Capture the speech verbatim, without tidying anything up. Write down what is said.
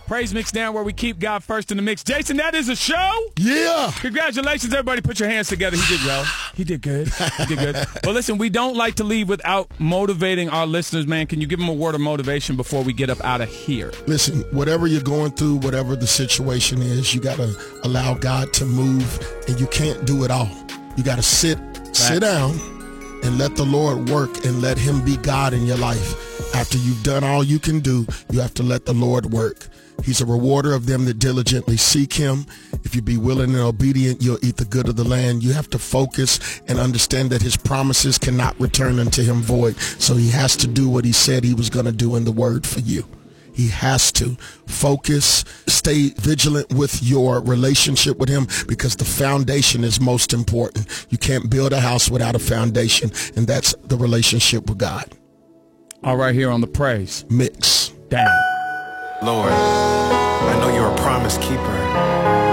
Praise Mix Down, where we keep God first in the mix. Jason, that is a show. Yeah. Congratulations, everybody. Put your hands together. He did well. He did good. He did good. Well, listen, we don't like to leave without motivating our listeners, man. Can you give them a word of motivation before we get up out of here? Listen, whatever you're going through, whatever the situation is, you got to allow God to move, and you can't do it all. You got to sit, Fact. sit down, and let the Lord work and let him be God in your life. After you've done all you can do, you have to let the Lord work. He's a rewarder of them that diligently seek him. If you be willing and obedient, you'll eat the good of the land. You have to focus and understand that his promises cannot return unto him void. So he has to do what he said he was going to do in the word for you. He has to focus, stay vigilant with your relationship with him, because the foundation is most important. You can't build a house without a foundation, and that's the relationship with God. All right, here on the Praise Mix. Down. Lord, I know you're a promise keeper.